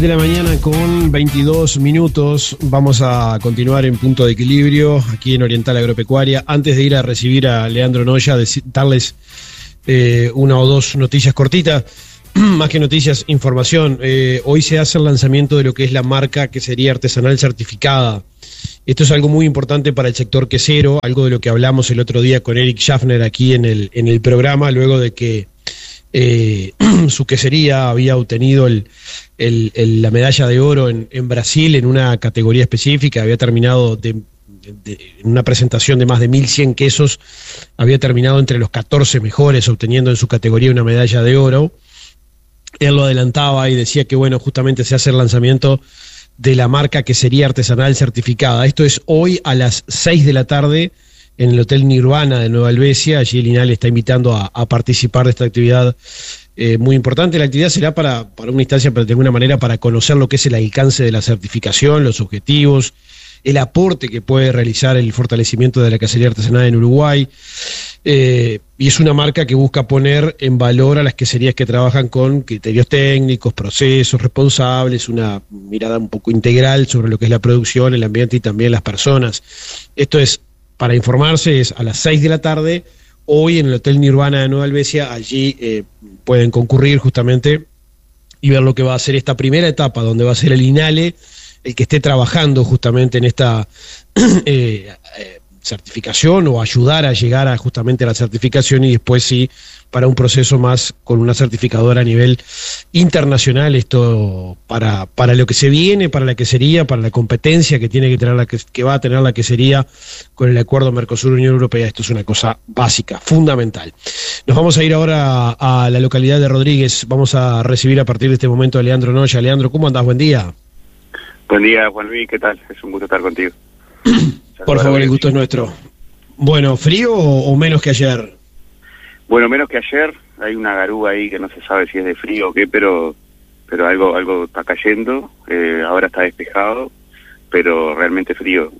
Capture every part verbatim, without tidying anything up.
De la mañana con veintidós minutos, vamos a continuar en Punto de Equilibrio, aquí en Oriental Agropecuaria. Antes de ir a recibir a Leandro Noya, darles eh, una o dos noticias cortitas, más que noticias, información. Eh, hoy se hace el lanzamiento de lo que es la marca que sería artesanal certificada. Esto es algo muy importante para el sector quesero, algo de lo que hablamos el otro día con Eric Schaffner aquí en el, en el programa, luego de que Eh, su quesería había obtenido el, el, el, la medalla de oro en, en Brasil en una categoría específica, había terminado de, de, en una presentación de más de mil cien quesos, había terminado entre los catorce mejores, obteniendo en su categoría una medalla de oro. Él lo adelantaba y decía que bueno, justamente se hace el lanzamiento de la marca Quesería Artesanal Certificada. Esto es hoy a las seis de la tarde en el Hotel Nirvana de Nueva Helvecia. Allí el INAL está invitando a, a participar de esta actividad eh, muy importante. La actividad será para, para una instancia, pero de alguna manera para conocer lo que es el alcance de la certificación, los objetivos, el aporte que puede realizar el fortalecimiento de la quesería artesanal en Uruguay. Eh, y es una marca que busca poner en valor a las queserías que trabajan con criterios técnicos, procesos responsables, una mirada un poco integral sobre lo que es la producción, el ambiente y también las personas. Esto es, para informarse, es a las seis de la tarde, hoy en el Hotel Nirvana de Nueva Helvecia. Allí eh, pueden concurrir justamente y ver lo que va a ser esta primera etapa, donde va a ser el INALE el que esté trabajando justamente en esta eh, eh, certificación o ayudar a llegar a justamente a la certificación, y después sí para un proceso más con una certificadora a nivel internacional, esto para, para lo que se viene, para la quesería, para la competencia que tiene que tener la que, que va a tener la quesería con el acuerdo Mercosur-Unión Europea. Esto es una cosa básica, fundamental. Nos vamos a ir ahora a, a la localidad de Rodríguez. Vamos a recibir a partir de este momento a Leandro Noya. Leandro, ¿cómo andás? Buen día. Buen día, Juan Luis, ¿qué tal? Es un gusto estar contigo. Por favor, el gusto es nuestro. Bueno, ¿frío o, o menos que ayer? Bueno, menos que ayer. Hay una garúa ahí que no se sabe si es de frío o qué, pero pero algo algo está cayendo. Eh, ahora está despejado, pero realmente frío.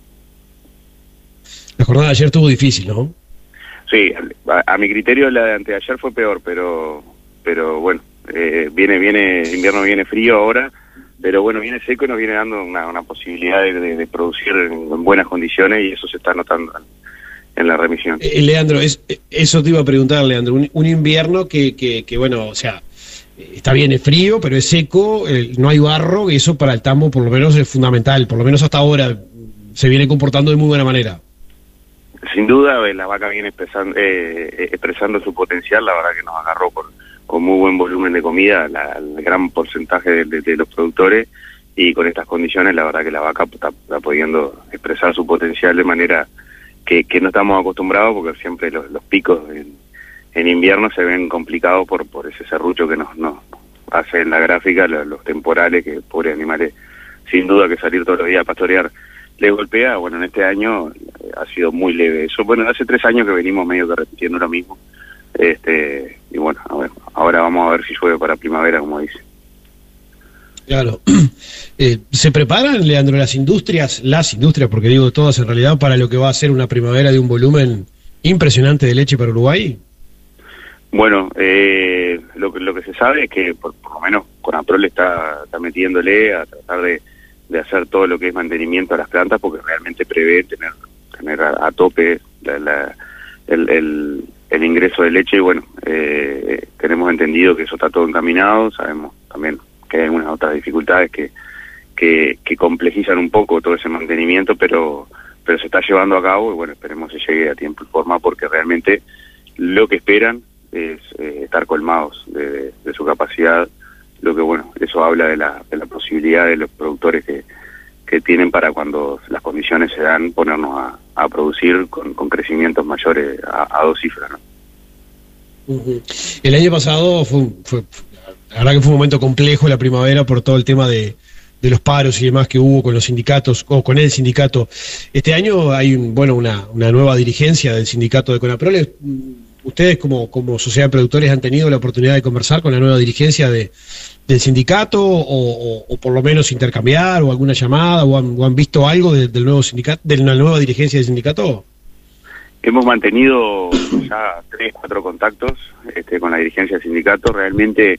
La jornada de ayer estuvo difícil, ¿no? Sí, a, a mi criterio la de anteayer fue peor, pero pero bueno, eh, viene viene el invierno, viene frío ahora. Pero bueno, viene seco y nos viene dando una, una posibilidad de, de, de producir en, en buenas condiciones, y eso se está notando en, en la remisión. Eh, Leandro, es, eso te iba a preguntar, Leandro. Un, un invierno que, que, que, bueno, o sea, está bien, es frío, pero es seco, eh, no hay barro, y eso para el tambo por lo menos es fundamental. Por lo menos hasta ahora se viene comportando de muy buena manera. Sin duda, la vaca viene expresando, eh, expresando su potencial. La verdad que nos agarró con... con muy buen volumen de comida, la, el gran porcentaje de, de, de los productores, y con estas condiciones la verdad que la vaca está, está pudiendo expresar su potencial de manera que, que no estamos acostumbrados, porque siempre los, los picos en, en invierno se ven complicados por, por ese serrucho que nos, nos hace en la gráfica, los, los temporales, que pobres animales, sin duda que salir todos los días a pastorear le golpea. Bueno, en este año ha sido muy leve eso. Bueno, hace tres años que venimos medio que repitiendo lo mismo. Este y bueno, a ver, ahora vamos a ver si llueve para primavera, como dice. Claro. Eh, ¿Se preparan, Leandro, las industrias, las industrias, porque digo todas en realidad, para lo que va a ser una primavera de un volumen impresionante de leche para Uruguay? Bueno, eh, lo, lo que se sabe es que por, por lo menos Conaprol está, está metiéndole a tratar de, de hacer todo lo que es mantenimiento a las plantas, porque realmente prevé tener, tener a, a tope la, la, el... el el ingreso de leche. Y bueno, eh, tenemos entendido que eso está todo encaminado. Sabemos también que hay algunas otras dificultades que, que, que complejizan un poco todo ese mantenimiento, pero pero se está llevando a cabo, y bueno, esperemos que llegue a tiempo y forma, porque realmente lo que esperan es eh, estar colmados de, de, de su capacidad, lo que bueno, eso habla de la, de la posibilidad de los productores que que tienen para, cuando las condiciones se dan, ponernos a, a producir con, con crecimientos mayores a, a dos cifras, ¿no? Uh-huh. El año pasado fue, fue, la verdad que fue un momento complejo la primavera por todo el tema de, de los paros y demás que hubo con los sindicatos, o con el sindicato. Este año hay un, bueno una, una nueva dirigencia del sindicato de Conaprol. ¿Ustedes como, como sociedad de productores han tenido la oportunidad de conversar con la nueva dirigencia de del sindicato, o, o, o por lo menos intercambiar, o alguna llamada, o han, o han visto algo de, del nuevo sindicato, de la nueva dirigencia del sindicato? Hemos mantenido ya tres, cuatro contactos este, con la dirigencia del sindicato. Realmente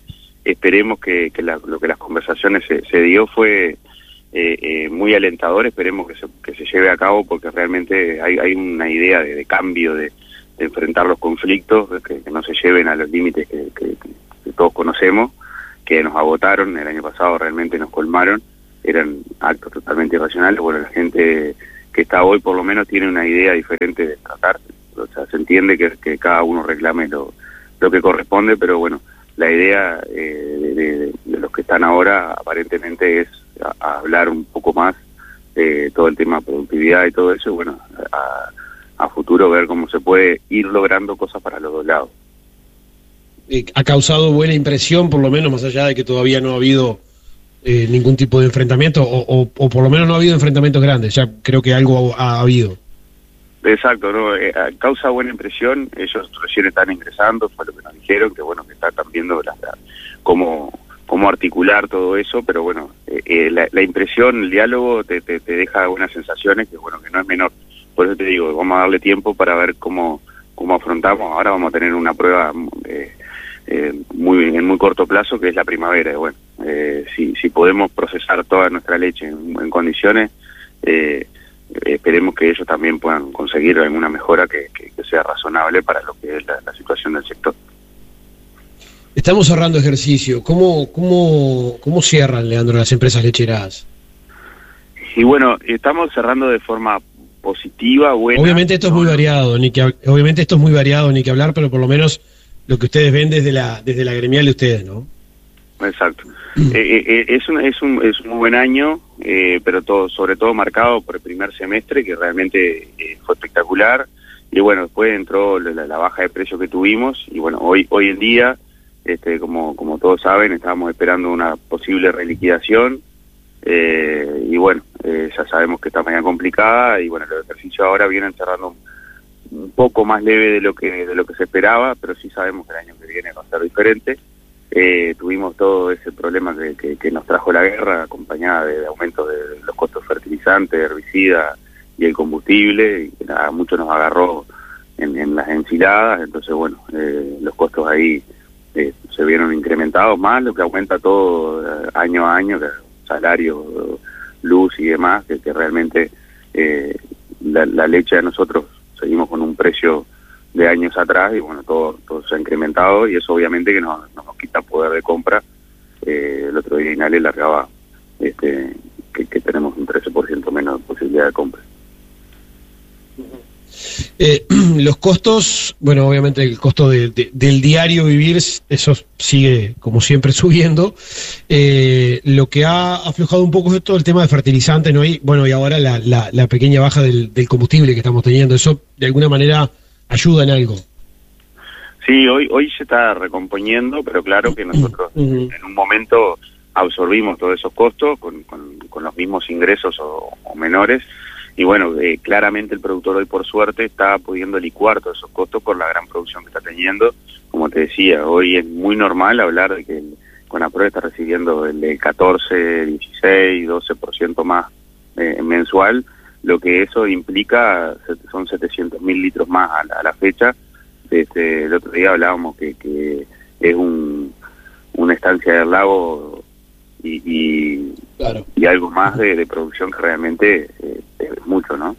esperemos que, que la, lo que las conversaciones se, se dio fue eh, eh, muy alentador, esperemos que se, que se lleve a cabo, porque realmente hay, hay una idea de, de cambio, de, de enfrentar los conflictos, que, que no se lleven a los límites que, que, que todos conocemos, que nos agotaron el año pasado, realmente nos colmaron, eran actos totalmente irracionales. Bueno, la gente que está hoy por lo menos tiene una idea diferente de tratar, o sea, se entiende que, que cada uno reclame lo, lo que corresponde, pero bueno, la idea eh, de, de, de los que están ahora aparentemente es a, a hablar un poco más de todo el tema de productividad y todo eso, y bueno, a, a futuro ver cómo se puede ir logrando cosas para los dos lados. Eh, ha causado buena impresión, por lo menos, más allá de que todavía no ha habido eh, ningún tipo de enfrentamiento, o, o, o por lo menos no ha habido enfrentamientos grandes, ya creo que algo ha, ha habido. Exacto, no, eh, causa buena impresión, ellos recién están ingresando, fue lo que nos dijeron, que bueno, que están viendo la, la, cómo, cómo articular todo eso, pero bueno, eh, eh, la, la impresión, el diálogo te, te, te deja buenas sensaciones, que bueno, que no es menor. Por eso te digo, vamos a darle tiempo para ver cómo, cómo afrontamos. Ahora vamos a tener una prueba eh, eh, muy en muy corto plazo, que es la primavera, y bueno, eh, si, si podemos procesar toda nuestra leche en, en condiciones, eh, esperemos que ellos también puedan conseguir alguna mejora que, que, que sea razonable para lo que es la, la situación del sector. Estamos cerrando ejercicio. ¿Cómo, cómo, cómo cierran, Leandro, las empresas lecheras? Y bueno, estamos cerrando de forma positiva, buena. Obviamente esto es muy variado, ni que obviamente esto es muy variado, ni que hablar, pero por lo menos lo que ustedes ven desde la desde la gremial de ustedes, ¿no? Exacto. eh, eh, es, un, es, un, es un muy buen año, eh, pero todo sobre todo marcado por el primer semestre, que realmente eh, fue espectacular, y bueno, después entró la, la baja de precio que tuvimos, y bueno, hoy hoy en día, este, como, como todos saben, estábamos esperando una posible reliquidación, eh, y bueno, eh, ya sabemos que está mañana complicada, y bueno, los ejercicios ahora vienen cerrando un, un poco más leve de lo que de lo que se esperaba, pero sí sabemos que el año que viene va a ser diferente. Eh, tuvimos todo ese problema que, que, que nos trajo la guerra, acompañada de, de aumento de, de los costos fertilizantes, herbicidas y el combustible, y que nada, mucho nos agarró en, en las ensiladas. Entonces bueno, eh, los costos ahí eh, se vieron incrementados más, lo que aumenta todo eh, año a año, que salario, luz y demás, que, que realmente eh, la, la leche de nosotros seguimos con un precio de años atrás, y bueno, todo, todo se ha incrementado, y eso obviamente que nos, nos quita poder de compra. Eh, el otro día Inale largaba este, que, que tenemos un trece por ciento menos de posibilidad de compra. Eh, los costos, bueno, obviamente el costo de, de, del diario vivir, eso sigue como siempre subiendo. Eh, lo que ha aflojado un poco es todo el tema de fertilizantes, ¿no? Y bueno, y ahora la, la, la pequeña baja del, del combustible que estamos teniendo, eso de alguna manera ayuda en algo. Sí, hoy hoy se está recomponiendo, pero claro que nosotros uh-huh. en un momento absorbimos todos esos costos con, con, con los mismos ingresos o, o menores, y bueno, eh, claramente el productor hoy por suerte está pudiendo licuar todos esos costos por la gran producción que está teniendo. Como te decía, hoy es muy normal hablar de que el Conaprole está recibiendo el de catorce, dieciséis, doce por ciento más eh, mensual. Lo que eso implica son setecientos mil litros más a la, a la fecha. Este, el otro día hablábamos que, que es un, una estancia del lago y, y, claro. y algo más de, de producción que realmente eh, es mucho, ¿no?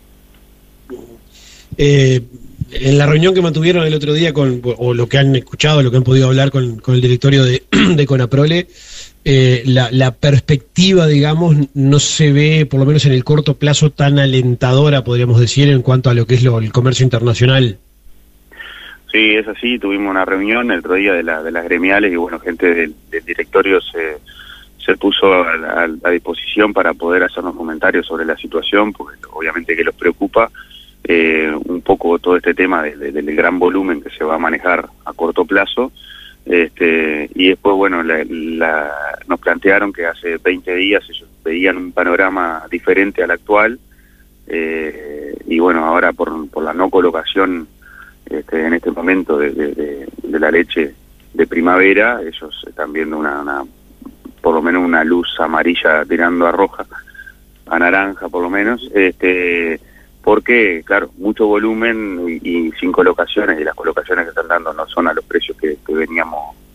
Eh, en la reunión que mantuvieron el otro día, con o lo que han escuchado, lo que han podido hablar con, con el directorio de, de Conaprole, Eh, la, la perspectiva, digamos, no se ve, por lo menos en el corto plazo, tan alentadora, podríamos decir, en cuanto a lo que es lo, el comercio internacional. Sí, es así. Tuvimos una reunión el otro día de, la, de las gremiales, y bueno, gente del, del directorio se, se puso a, a, a disposición para poder hacernos comentarios sobre la situación, porque obviamente que los preocupa eh, un poco todo este tema de, de, del gran volumen que se va a manejar a corto plazo. Este, y después, bueno, la, la, nos plantearon que hace veinte días ellos veían un panorama diferente al actual, eh, y bueno, ahora por, por la no colocación este, en este momento de, de, de, de la leche de primavera, ellos están viendo una, una por lo menos una luz amarilla tirando a roja, a naranja por lo menos, este porque, claro, mucho volumen y, y sin colocaciones, y las colocaciones que están dando no son a los precios que, que veníamos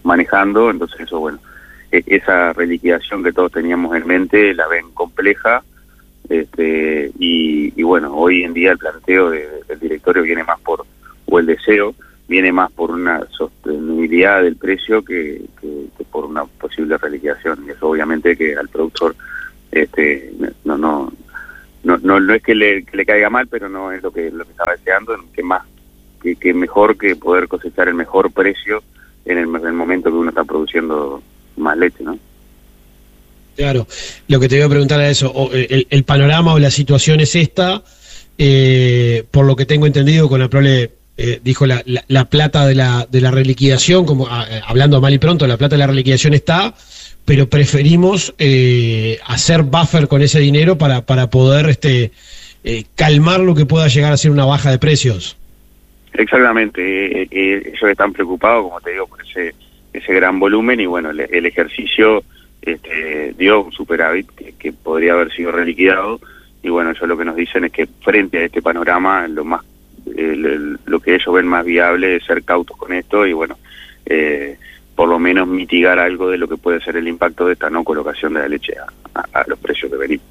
manejando, entonces eso, bueno, e esa reliquidación que todos teníamos en mente la ven compleja, este, y, y bueno, hoy en día el planteo de, del directorio viene más por, o el deseo, viene más por una sostenibilidad del precio que, que, que por una posible reliquidación, y eso obviamente que al productor este no no no no, no es que le, que le caiga mal, pero no es lo que lo que estaba deseando, que más que, que mejor que poder cosechar el mejor precio en el, en el momento que uno está produciendo más leche, ¿no? Claro, lo que te iba a preguntar a eso, o el, el panorama o la situación es esta, eh, por lo que tengo entendido, con la prole eh, dijo la, la, la plata de la de la reliquidación, como a, hablando mal y pronto, la plata de la reliquidación está, pero preferimos eh, hacer buffer con ese dinero para, para poder este eh, calmar lo que pueda llegar a ser una baja de precios. Exactamente, eh, eh, ellos están preocupados, como te digo, por ese ese gran volumen, y bueno, el, el ejercicio este, dio un superávit que, que podría haber sido reliquidado, y bueno, ellos lo que nos dicen es que frente a este panorama, lo más el, el, lo que ellos ven más viable es ser cautos con esto, y bueno, eh, por lo menos mitigar algo de lo que puede ser el impacto de esta no colocación de la leche a, a, a los precios que venimos.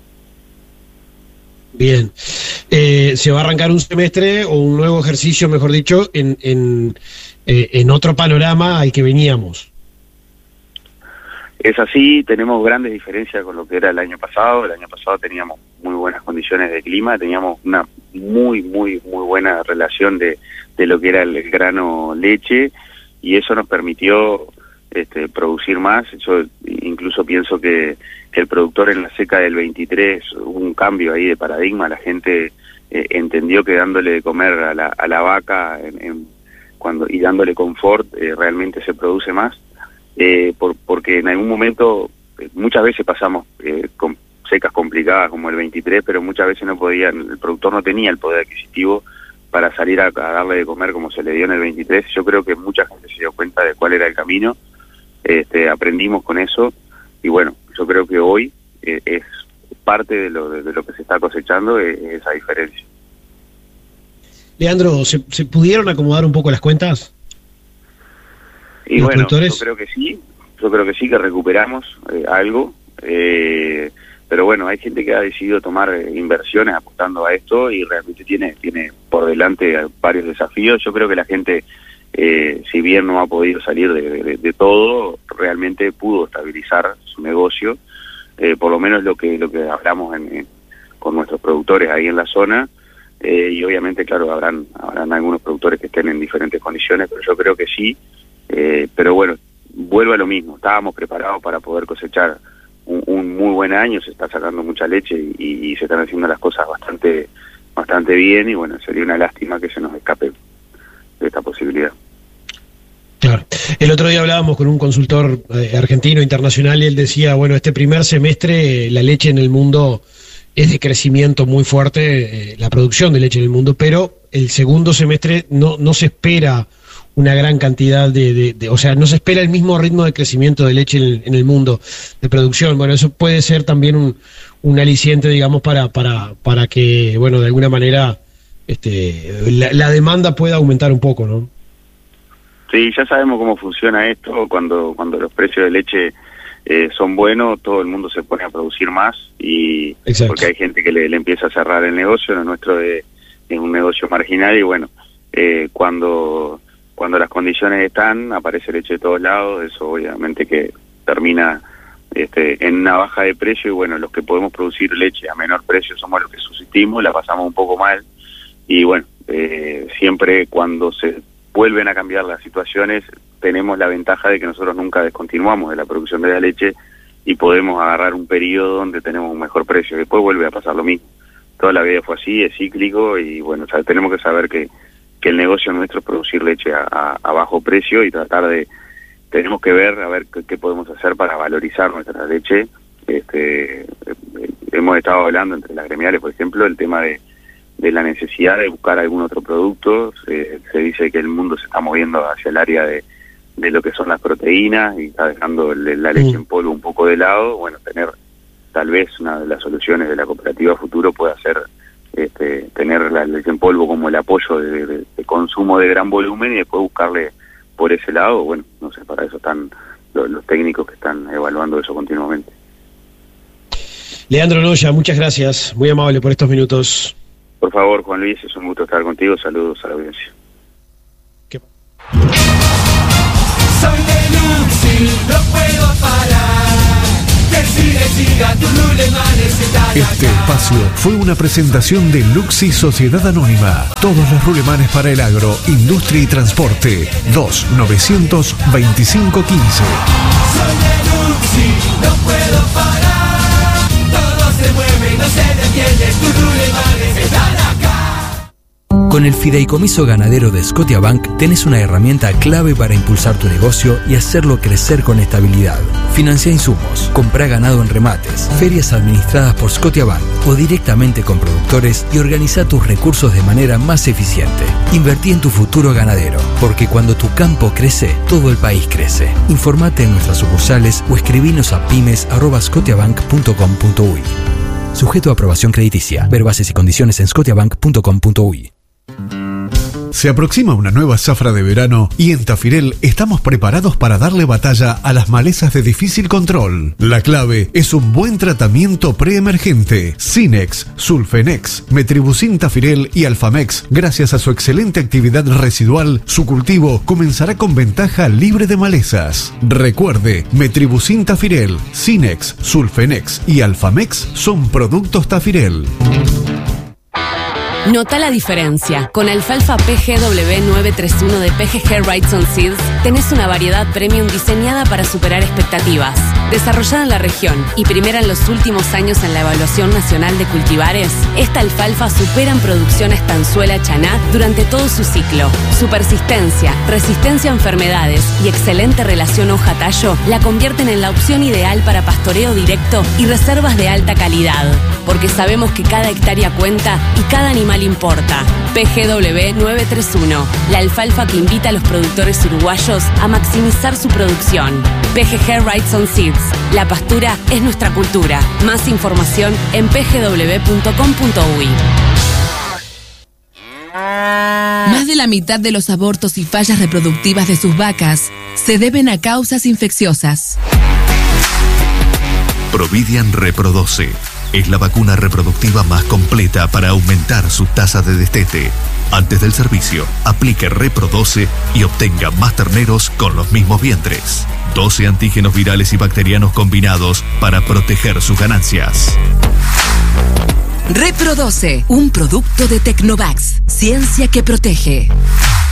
Bien, eh, se va a arrancar un semestre o un nuevo ejercicio, mejor dicho, en, en, eh, en otro panorama al que veníamos. Es así, tenemos grandes diferencias con lo que era el año pasado. El año pasado teníamos muy buenas condiciones de clima, teníamos una muy, muy, muy buena relación de, de lo que era el grano leche, y eso nos permitió este, producir más. Yo incluso pienso que, que el productor en la seca del veintitrés hubo un cambio ahí de paradigma. La gente eh, entendió que dándole de comer a la, a la vaca en, en, cuando y dándole confort eh, realmente se produce más. Eh, por, porque en algún momento, eh, muchas veces pasamos eh, con secas complicadas como el veintitrés, pero muchas veces no podían, el productor no tenía el poder adquisitivo para salir a, a darle de comer como se le dio en el veintitrés. Yo creo que mucha gente se dio cuenta de cuál era el camino, este, aprendimos con eso, y bueno, yo creo que hoy eh, es parte de lo, de, de lo que se está cosechando, es, es esa diferencia. Leandro, ¿se, ¿se pudieron acomodar un poco las cuentas? Y bueno, yo creo que sí, yo creo que sí, que recuperamos eh, algo, eh, pero bueno, hay gente que ha decidido tomar eh, inversiones apostando a esto, y realmente tiene tiene por delante varios desafíos. Yo creo que la gente, eh, si bien no ha podido salir de, de, de todo, realmente pudo estabilizar su negocio, eh, por lo menos lo que lo que hablamos en, en, con nuestros productores ahí en la zona, eh, y obviamente, claro, habrán, habrán algunos productores que estén en diferentes condiciones, pero yo creo que sí. Eh, pero bueno, vuelvo a lo mismo, estábamos preparados para poder cosechar un, un muy buen año, se está sacando mucha leche y, y se están haciendo las cosas bastante bastante bien, y bueno, sería una lástima que se nos escape de esta posibilidad. Claro. El otro día hablábamos con un consultor eh, argentino internacional, y él decía, bueno, este primer semestre eh, la leche en el mundo es de crecimiento muy fuerte, eh, la producción de leche en el mundo, pero el segundo semestre no, no se espera una gran cantidad de, de, de, o sea, no se espera el mismo ritmo de crecimiento de leche en, en el mundo de producción. Bueno, eso puede ser también un, un aliciente, digamos, para, para, para que, bueno, de alguna manera este, la, la demanda pueda aumentar un poco, ¿no? Sí, ya sabemos cómo funciona esto. Cuando, cuando los precios de leche eh, son buenos, todo el mundo se pone a producir más, y Exacto. porque hay gente que le, le empieza a cerrar el negocio. Lo nuestro es, es un negocio marginal, y bueno, eh, cuando Cuando las condiciones están, aparece leche de todos lados, eso obviamente que termina este, en una baja de precio, y bueno, los que podemos producir leche a menor precio somos los que subsistimos, la pasamos un poco mal, y bueno, eh, siempre cuando se vuelven a cambiar las situaciones, tenemos la ventaja de que nosotros nunca descontinuamos de la producción de la leche, y podemos agarrar un periodo donde tenemos un mejor precio. Después vuelve a pasar lo mismo. Toda la vida fue así, es cíclico, y bueno, o sea, tenemos que saber que que el negocio nuestro es producir leche a, a, a bajo precio, y tratar de, tenemos que ver a ver qué, qué podemos hacer para valorizar nuestra leche. Este, eh, hemos estado hablando entre las gremiales, por ejemplo, el tema de, de la necesidad de buscar algún otro producto. Se, se dice que el mundo se está moviendo hacia el área de, de lo que son las proteínas, y está dejando el, la leche en polvo un poco de lado. Bueno, tener tal vez una de las soluciones de la cooperativa futuro pueda ser Este, tener la leche en polvo como el apoyo de, de, de consumo de gran volumen, y después buscarle por ese lado, bueno, no sé, para eso están los, los técnicos que están evaluando eso continuamente. Leandro Noya, muchas gracias, muy amable por estos minutos. Por favor, Juan Luis, es un gusto estar contigo, saludos a la audiencia. ¿Qué? Soy de Luxi, no puedo parar. Que sigue, siga, tu rulemanes están Este acá. espacio fue una presentación de Luxi Sociedad Anónima. Todos los rulemanes para el agro, industria y transporte. dos novecientos veinticinco quince. Soy de Luxi, no puedo parar. Todo se mueve, no se detiene, tus rulemanes están acá. Con el Fideicomiso Ganadero de Scotiabank tenés una herramienta clave para impulsar tu negocio y hacerlo crecer con estabilidad. Financia insumos, compra ganado en remates, ferias administradas por Scotiabank o directamente con productores y organiza tus recursos de manera más eficiente. Invertí en tu futuro ganadero, porque cuando tu campo crece, todo el país crece. Informate en nuestras sucursales o escribinos a pymes arroba scotiabank punto com punto uy. Sujeto a aprobación crediticia. Ver bases y condiciones en scotiabank punto com punto uy. Se aproxima una nueva zafra de verano y en Tafirel estamos preparados para darle batalla a las malezas de difícil control. La clave es un buen tratamiento preemergente. Sinex, Sulfenex, Metribuzin Tafirel y Alfamex. Gracias a su excelente actividad residual, su cultivo comenzará con ventaja libre de malezas. Recuerde, Metribuzin Tafirel, Sinex, Sulfenex y Alfamex son productos Tafirel. Nota la diferencia. Con alfalfa P G W novecientos treinta y uno de P G G Wrightson Seeds tenés una variedad premium diseñada para superar expectativas. Desarrollada en la región y primera en los últimos años en la evaluación nacional de cultivares, esta alfalfa supera en producción a estanzuela chaná durante todo su ciclo. Su persistencia, resistencia a enfermedades y excelente relación hoja-tallo la convierten en la opción ideal para pastoreo directo y reservas de alta calidad. Porque sabemos que cada hectárea cuenta y cada animal importa. P G W novecientos treinta y uno, la alfalfa que invita a los productores uruguayos a maximizar su producción. P G G Wrightson Seeds, la pastura es nuestra cultura. Más información en p g w punto com punto uy. Más de la mitad de los abortos y fallas reproductivas de sus vacas se deben a causas infecciosas. Providian Reprodoce es la vacuna reproductiva más completa para aumentar su tasa de destete. Antes del servicio, aplique Reprodoce y obtenga más terneros con los mismos vientres. doce antígenos virales y bacterianos combinados para proteger sus ganancias. Reprodoce, un producto de Tecnovax, ciencia que protege.